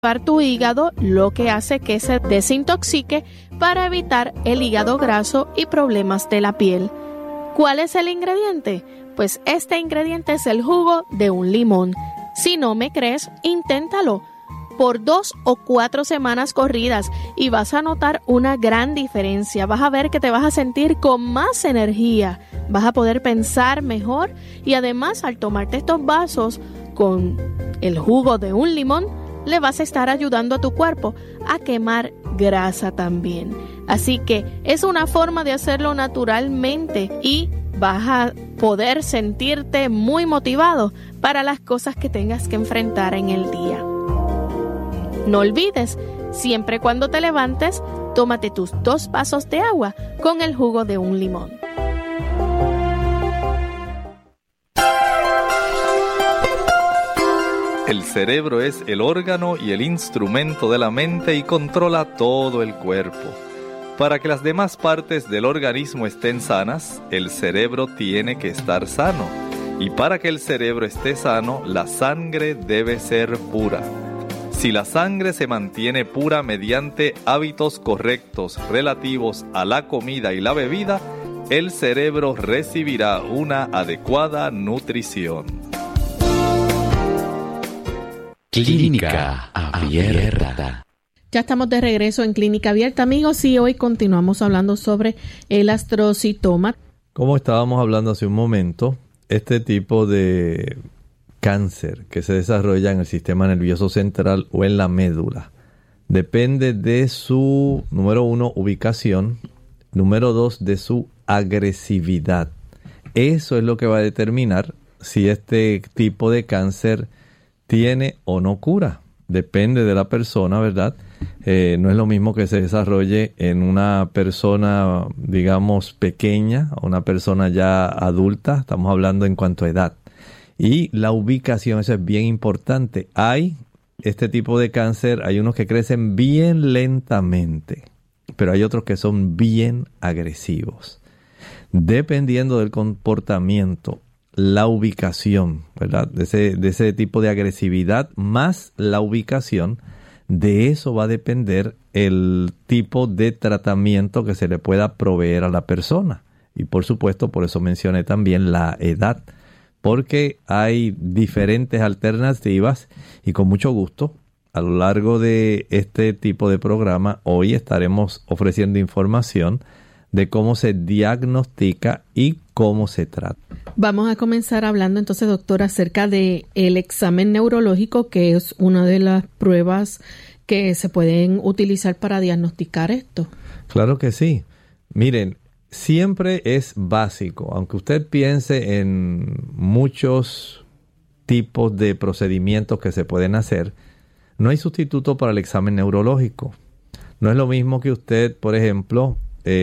tu hígado, lo que hace que se desintoxique para evitar el hígado graso y problemas de la piel. ¿Cuál es el ingrediente? Pues este ingrediente es el jugo de un limón. Si no me crees, inténtalo por 2 o 4 semanas corridas y vas a notar una gran diferencia. Vas a ver que te vas a sentir con más energía, vas a poder pensar mejor y además al tomarte estos vasos con el jugo de un limón, le vas a estar ayudando a tu cuerpo a quemar grasa también. Así que es una forma de hacerlo naturalmente y vas a poder sentirte muy motivado para las cosas que tengas que enfrentar en el día. No olvides, siempre cuando te levantes, tómate tus 2 vasos de agua con el jugo de un limón. El cerebro es el órgano y el instrumento de la mente y controla todo el cuerpo. Para que las demás partes del organismo estén sanas, el cerebro tiene que estar sano. Y para que el cerebro esté sano, la sangre debe ser pura. Si la sangre se mantiene pura mediante hábitos correctos relativos a la comida y la bebida, el cerebro recibirá una adecuada nutrición. Clínica Abierta. Ya estamos de regreso en Clínica Abierta, amigos, y hoy continuamos hablando sobre el astrocitoma. Como estábamos hablando hace un momento, este tipo de cáncer que se desarrolla en el sistema nervioso central o en la médula depende de su, número 1, ubicación, número 2, de su agresividad. Eso es lo que va a determinar si este tipo de cáncer tiene o no cura. Depende de la persona, ¿verdad? No es lo mismo que se desarrolle en una persona, digamos, pequeña, o una persona ya adulta. Estamos hablando en cuanto a edad. Y la ubicación, eso es bien importante. Hay este tipo de cáncer, hay unos que crecen bien lentamente, pero hay otros que son bien agresivos. Dependiendo del comportamiento, la ubicación, ¿verdad? De ese tipo de agresividad más la ubicación, de eso va a depender el tipo de tratamiento que se le pueda proveer a la persona. Y por supuesto, por eso mencioné también la edad, porque hay diferentes alternativas y con mucho gusto, a lo largo de este tipo de programa, hoy estaremos ofreciendo información de cómo se diagnostica y cómo se trata. Vamos a comenzar hablando entonces, doctor, acerca de el examen neurológico, que es una de las pruebas que se pueden utilizar para diagnosticar esto. Claro que sí. Miren, siempre es básico, aunque usted piense en muchos tipos de procedimientos que se pueden hacer, no hay sustituto para el examen neurológico. No es lo mismo que usted, por ejemplo,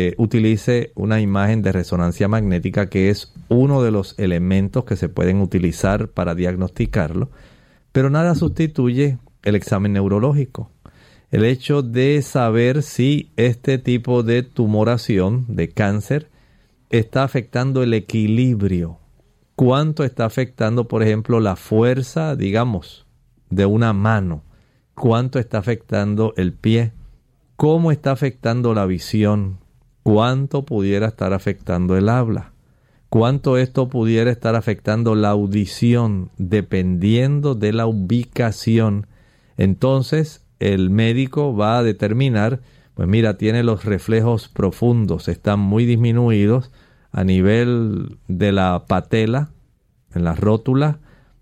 utilice una imagen de resonancia magnética, que es uno de los elementos que se pueden utilizar para diagnosticarlo, pero nada sustituye el examen neurológico. El hecho de saber si este tipo de tumoración, de cáncer, está afectando el equilibrio. ¿Cuánto está afectando, por ejemplo, la fuerza, digamos, de una mano? ¿Cuánto está afectando el pie? ¿Cómo está afectando la visión? ¿Cuánto pudiera estar afectando el habla? ¿Cuánto esto pudiera estar afectando la audición? Dependiendo de la ubicación. Entonces, el médico va a determinar, pues mira, tiene los reflejos profundos, están muy disminuidos a nivel de la patela, en la rótula,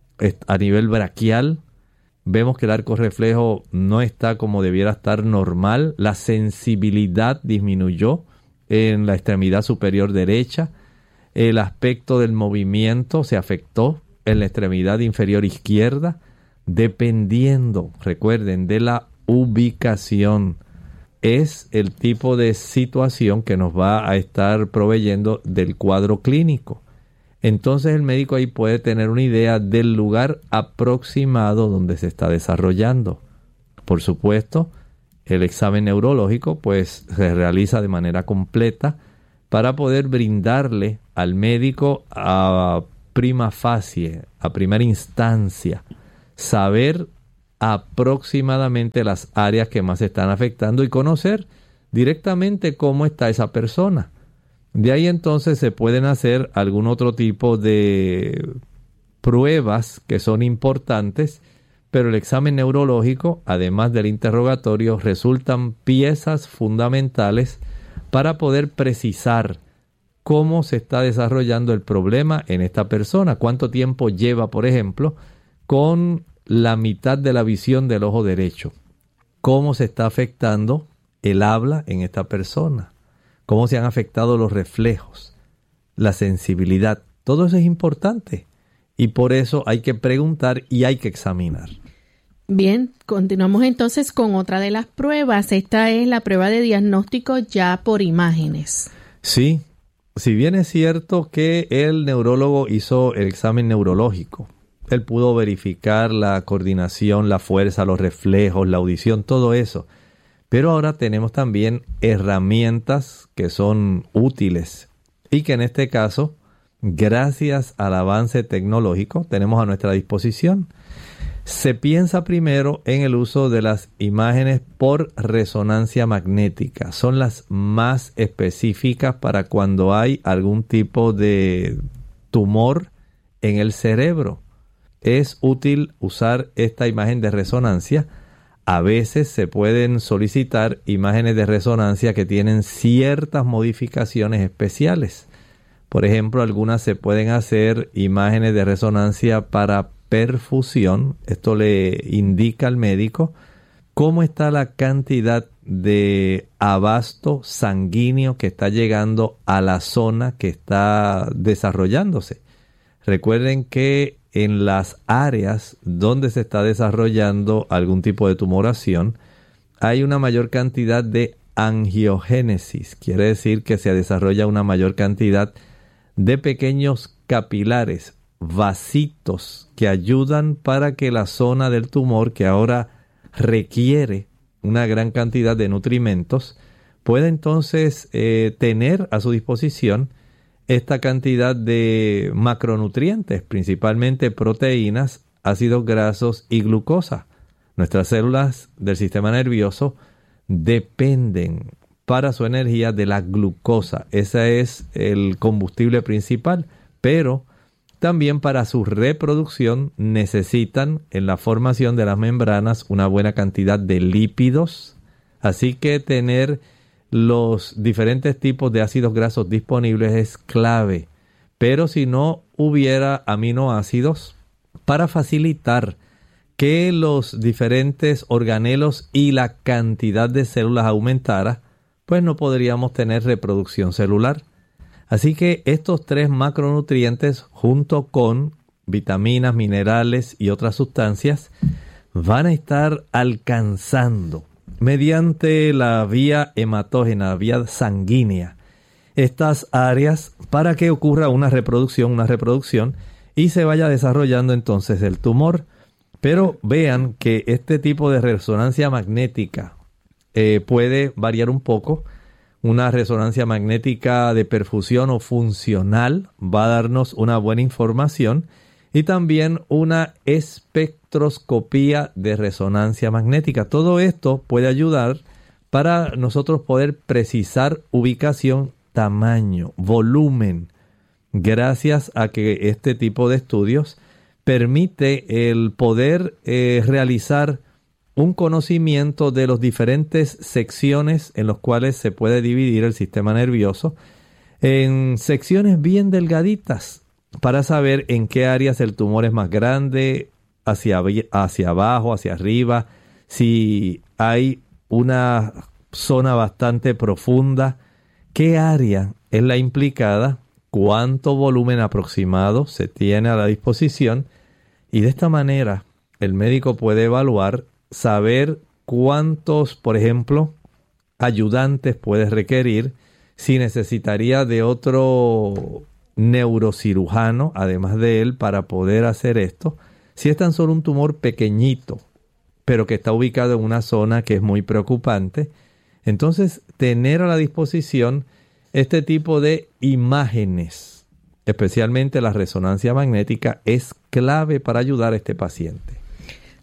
a nivel braquial. Vemos que el arco reflejo no está como debiera estar normal. La sensibilidad disminuyó en la extremidad superior derecha. El aspecto del movimiento se afectó en la extremidad inferior izquierda. Dependiendo, recuerden, de la ubicación, es el tipo de situación que nos va a estar proveyendo del cuadro clínico. Entonces el médico ahí puede tener una idea del lugar aproximado donde se está desarrollando. Por supuesto, el examen neurológico pues se realiza de manera completa para poder brindarle al médico a prima facie, a primera instancia, saber aproximadamente las áreas que más se están afectando y conocer directamente cómo está esa persona. De ahí entonces se pueden hacer algún otro tipo de pruebas que son importantes, pero el examen neurológico, además del interrogatorio, resultan piezas fundamentales para poder precisar cómo se está desarrollando el problema en esta persona. Cuánto tiempo lleva, por ejemplo, con la mitad de la visión del ojo derecho. Cómo se está afectando el habla en esta persona. Cómo se han afectado los reflejos, la sensibilidad. Todo eso es importante. Y por eso hay que preguntar y hay que examinar. Bien, continuamos entonces con otra de las pruebas. Esta es la prueba de diagnóstico ya por imágenes. Sí, si bien es cierto que el neurólogo hizo el examen neurológico, él pudo verificar la coordinación, la fuerza, los reflejos, la audición, todo eso. Pero ahora tenemos también herramientas que son útiles y que en este caso, gracias al avance tecnológico, tenemos a nuestra disposición. Se piensa primero en el uso de las imágenes por resonancia magnética. Son las más específicas para cuando hay algún tipo de tumor en el cerebro. Es útil usar esta imagen de resonancia. A veces se pueden solicitar imágenes de resonancia que tienen ciertas modificaciones especiales. Por ejemplo, algunas se pueden hacer imágenes de resonancia para perfusión. Esto le indica al médico cómo está la cantidad de abasto sanguíneo que está llegando a la zona que está desarrollándose. Recuerden que en las áreas donde se está desarrollando algún tipo de tumoración, hay una mayor cantidad de angiogénesis. Quiere decir que se desarrolla una mayor cantidad de pequeños capilares, vasitos que ayudan para que la zona del tumor, que ahora requiere una gran cantidad de nutrimentos, pueda entonces tener a su disposición esta cantidad de macronutrientes, principalmente proteínas, ácidos grasos y glucosa. Nuestras células del sistema nervioso dependen para su energía de la glucosa. Ese es el combustible principal, pero también para su reproducción necesitan en la formación de las membranas una buena cantidad de lípidos. Así que tener los diferentes tipos de ácidos grasos disponibles es clave. Pero si no hubiera aminoácidos para facilitar que los diferentes organelos y la cantidad de células aumentara, pues no podríamos tener reproducción celular. Así que estos 3 macronutrientes junto con vitaminas, minerales y otras sustancias van a estar alcanzando mediante la vía hematógena, la vía sanguínea, estas áreas para que ocurra una reproducción y se vaya desarrollando entonces el tumor. Pero vean que este tipo de resonancia magnética puede variar un poco. Una resonancia magnética de perfusión o funcional va a darnos una buena información y también una espectroscopía de resonancia magnética. Todo esto puede ayudar para nosotros poder precisar ubicación, tamaño, volumen, gracias a que este tipo de estudios permite el poder realizar un conocimiento de las diferentes secciones en las cuales se puede dividir el sistema nervioso en secciones bien delgaditas para saber en qué áreas el tumor es más grande, hacia abajo, hacia arriba, si hay una zona bastante profunda, qué área es la implicada, cuánto volumen aproximado se tiene a la disposición y de esta manera el médico puede evaluar, saber cuántos, por ejemplo, ayudantes puede requerir, si necesitaría de otro neurocirujano, además de él, para poder hacer esto. Si es tan solo un tumor pequeñito, pero que está ubicado en una zona que es muy preocupante, entonces tener a la disposición este tipo de imágenes, especialmente la resonancia magnética, es clave para ayudar a este paciente.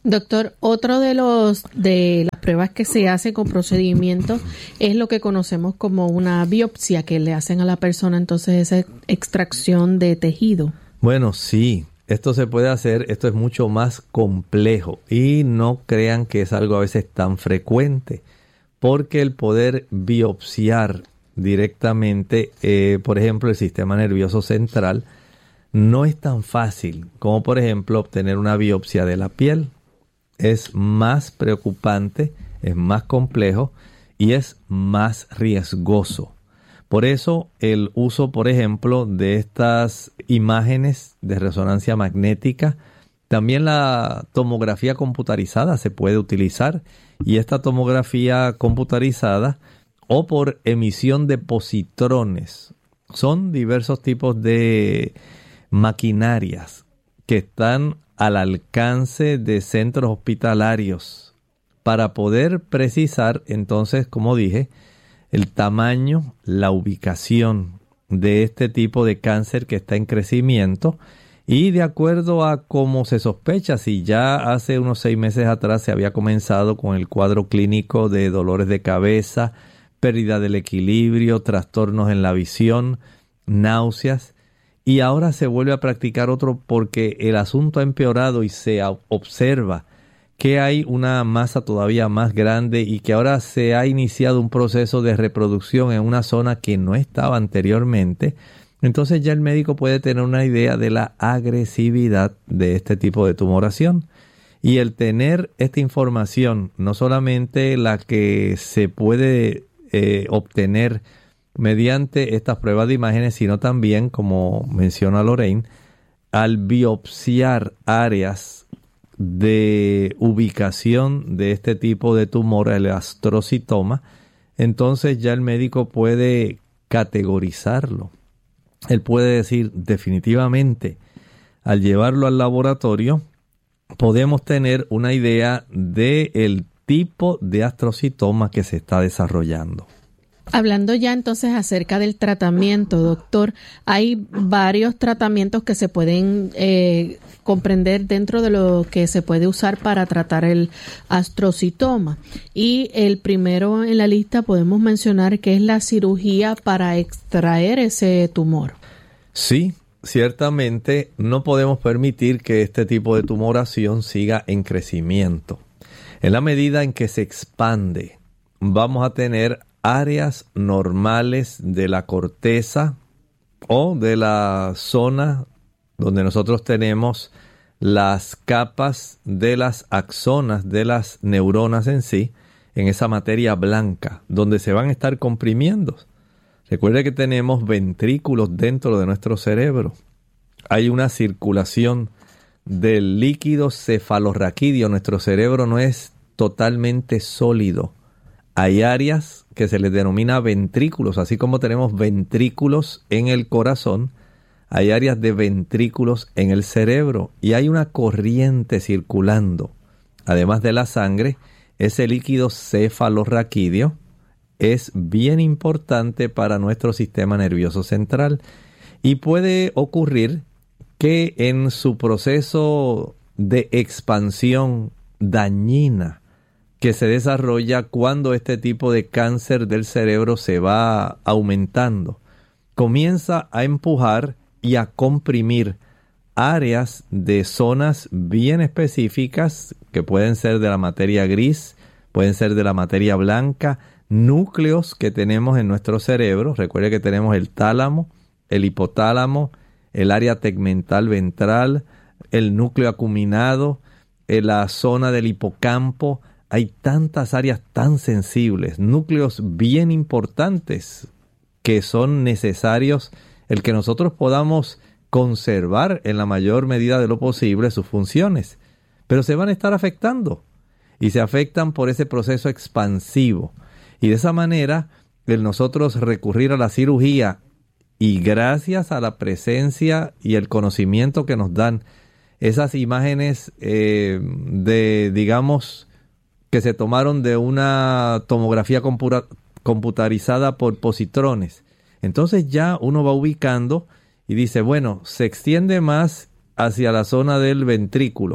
Doctor, otro de las pruebas que se hace con procedimientos es lo que conocemos como una biopsia, que le hacen a la persona entonces esa extracción de tejido. Bueno, sí, esto se puede hacer, esto es mucho más complejo y no crean que es algo a veces tan frecuente, porque el poder biopsiar directamente, por ejemplo, el sistema nervioso central, no es tan fácil como, por ejemplo, obtener una biopsia de la piel. Es más preocupante, es más complejo y es más riesgoso. Por eso el uso, por ejemplo, de estas imágenes de resonancia magnética, también la tomografía computarizada se puede utilizar, y esta tomografía computarizada o por emisión de positrones son diversos tipos de maquinarias que están al alcance de centros hospitalarios para poder precisar entonces, como dije, el tamaño, la ubicación de este tipo de cáncer que está en crecimiento, y de acuerdo a cómo se sospecha, si ya hace unos 6 meses atrás se había comenzado con el cuadro clínico de dolores de cabeza, pérdida del equilibrio, trastornos en la visión, náuseas, y ahora se vuelve a practicar otro porque el asunto ha empeorado y se observa que hay una masa todavía más grande y que ahora se ha iniciado un proceso de reproducción en una zona que no estaba anteriormente. Entonces ya el médico puede tener una idea de la agresividad de este tipo de tumoración. Y el tener esta información, no solamente la que se puede obtener mediante estas pruebas de imágenes, sino también, como menciona Lorraine, al biopsiar áreas de ubicación de este tipo de tumor, el astrocitoma, entonces ya el médico puede categorizarlo. Él puede decir definitivamente, al llevarlo al laboratorio, podemos tener una idea del tipo de astrocitoma que se está desarrollando. Hablando ya entonces acerca del tratamiento, doctor, hay varios tratamientos que se pueden comprender dentro de lo que se puede usar para tratar el astrocitoma. Y el primero en la lista podemos mencionar que es la cirugía para extraer ese tumor. Sí, ciertamente no podemos permitir que este tipo de tumoración siga en crecimiento. En la medida en que se expande, vamos a tener áreas normales de la corteza o de la zona donde nosotros tenemos las capas de las axonas de las neuronas en sí, en esa materia blanca, donde se van a estar comprimiendo. Recuerde que tenemos ventrículos dentro de nuestro cerebro. Hay una circulación del líquido cefalorraquídeo. Nuestro cerebro no es totalmente sólido. Hay áreas que se les denomina ventrículos, así como tenemos ventrículos en el corazón, hay áreas de ventrículos en el cerebro y hay una corriente circulando. Además de la sangre, ese líquido cefalorraquídeo es bien importante para nuestro sistema nervioso central y puede ocurrir que en su proceso de expansión dañina que se desarrolla cuando este tipo de cáncer del cerebro se va aumentando, comienza a empujar y a comprimir áreas de zonas bien específicas que pueden ser de la materia gris, pueden ser de la materia blanca, núcleos que tenemos en nuestro cerebro. Recuerde que tenemos el tálamo, el hipotálamo, el área tegmental ventral, el núcleo acuminado, la zona del hipocampo. Hay tantas áreas tan sensibles, núcleos bien importantes que son necesarios el que nosotros podamos conservar en la mayor medida de lo posible sus funciones. Pero se van a estar afectando y se afectan por ese proceso expansivo. Y de esa manera, el nosotros recurrir a la cirugía y gracias a la presencia y el conocimiento que nos dan esas imágenes digamos, que se tomaron de una tomografía computarizada por positrones. Entonces ya uno va ubicando y dice, bueno, se extiende más hacia la zona del ventrículo.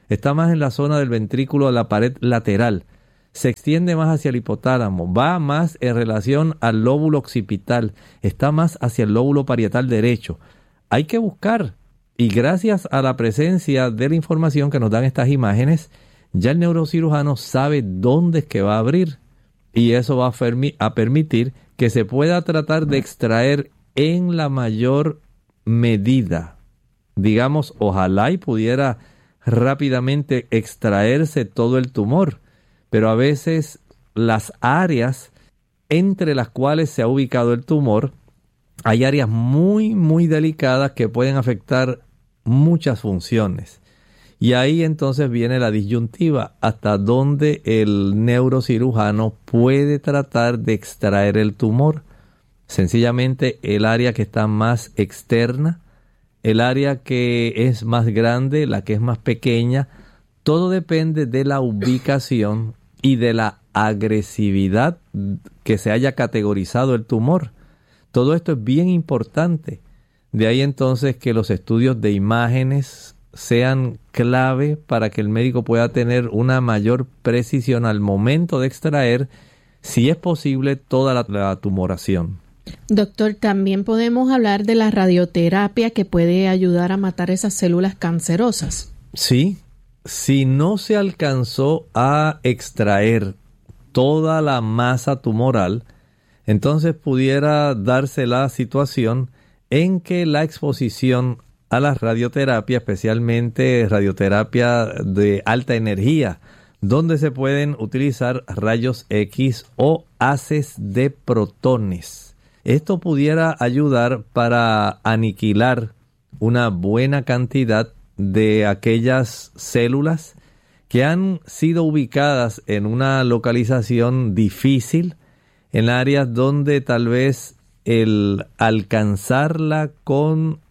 está más en la zona del ventrículo de la pared lateral, se extiende más hacia el hipotálamo, va más en relación al lóbulo occipital, está más hacia el lóbulo parietal derecho. Hay que buscar, y gracias a la presencia de la información que nos dan estas imágenes, ya el neurocirujano sabe dónde es que va a abrir, y eso va a permitir que se pueda tratar de extraer en la mayor medida. Digamos, ojalá y pudiera rápidamente extraerse todo el tumor, pero a veces las áreas entre las cuales se ha ubicado el tumor, hay áreas muy, muy delicadas que pueden afectar muchas funciones. Y ahí entonces viene la disyuntiva, hasta dónde el neurocirujano puede tratar de extraer el tumor. Sencillamente el área que está más externa, el área que es más grande, la que es más pequeña, todo depende de la ubicación y de la agresividad que se haya categorizado el tumor. Todo esto es bien importante. De ahí entonces que los estudios de imágenes sean clave para que el médico pueda tener una mayor precisión al momento de extraer, si es posible, toda la tumoración. Doctor, también podemos hablar de la radioterapia que puede ayudar a matar esas células cancerosas. Sí, si no se alcanzó a extraer toda la masa tumoral, entonces pudiera darse la situación en que la exposición a la radioterapia, especialmente radioterapia de alta energía, donde se pueden utilizar rayos X o haces de protones. Esto pudiera ayudar para aniquilar una buena cantidad de aquellas células que han sido ubicadas en una localización difícil, en áreas donde tal vez el alcanzarla con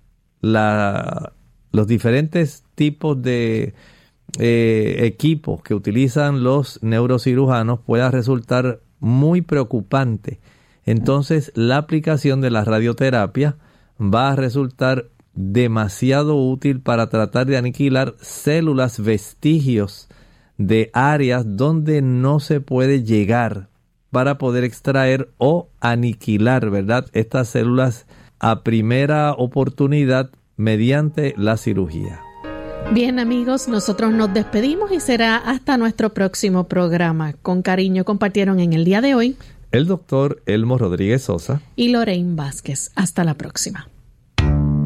los diferentes tipos de equipos que utilizan los neurocirujanos pueda resultar muy preocupante. Entonces, la aplicación de la radioterapia va a resultar demasiado útil para tratar de aniquilar células, vestigios de áreas donde no se puede llegar para poder extraer o aniquilar, ¿verdad?, estas células a primera oportunidad mediante la cirugía. Bien, amigos, nosotros nos despedimos y será hasta nuestro próximo programa. Con cariño compartieron en el día de hoy el doctor Elmo Rodríguez Sosa y Lorraine Vázquez. Hasta la próxima.